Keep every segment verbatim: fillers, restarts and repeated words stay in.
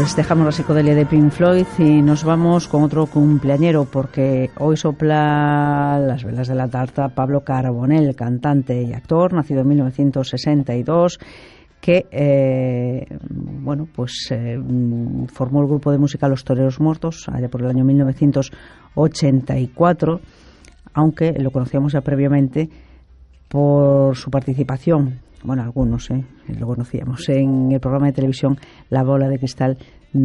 Pues dejamos la psicodelia de Pink Floyd y nos vamos con otro cumpleañero, porque hoy sopla las velas de la tarta Pablo Carbonell, cantante y actor, nacido en mil novecientos sesenta y dos, que eh, bueno, pues eh, formó el grupo de música Los Toreros Muertos allá por el año mil novecientos ochenta y cuatro, aunque lo conocíamos ya previamente por su participación, bueno, algunos ¿eh? lo conocíamos, en el programa de televisión La Bola de Cristal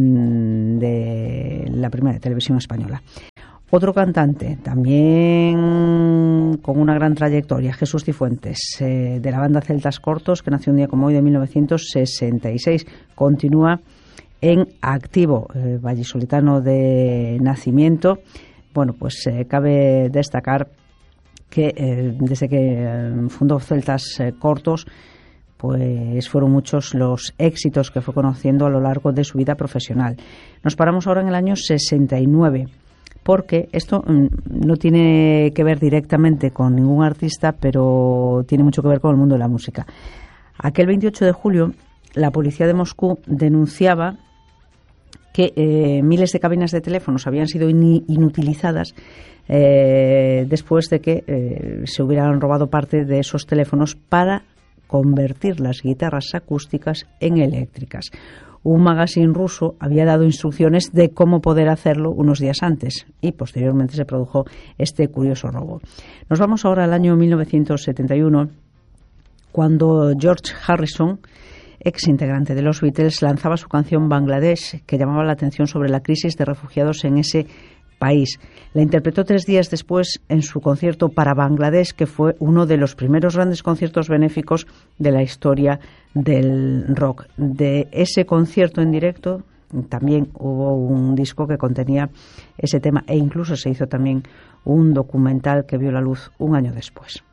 de la primera televisión española. Otro cantante, también con una gran trayectoria, Jesús Cifuentes, eh, de la banda Celtas Cortos, que nació un día como hoy de mil novecientos sesenta y seis. Continúa en activo, eh, vallisoletano de nacimiento. Bueno, pues eh, cabe destacar que eh, desde que eh, fundó Celtas eh, Cortos, pues fueron muchos los éxitos que fue conociendo a lo largo de su vida profesional. Nos paramos ahora en el año sesenta y nueve, porque esto no tiene que ver directamente con ningún artista, pero tiene mucho que ver con el mundo de la música. Aquel veintiocho de julio, la policía de Moscú denunciaba que eh, miles de cabinas de teléfonos habían sido in- inutilizadas eh, después de que eh, se hubieran robado parte de esos teléfonos para convertir las guitarras acústicas en eléctricas. Un magazine ruso había dado instrucciones de cómo poder hacerlo unos días antes y posteriormente se produjo este curioso robo. Nos vamos ahora al año mil novecientos setenta y uno, cuando George Harrison, ex integrante de los Beatles, lanzaba su canción Bangladesh, que llamaba la atención sobre la crisis de refugiados en ese país. La interpretó tres días después en su concierto para Bangladesh, que fue uno de los primeros grandes conciertos benéficos de la historia del rock. De ese concierto en directo también hubo un disco que contenía ese tema, e incluso se hizo también un documental que vio la luz un año después.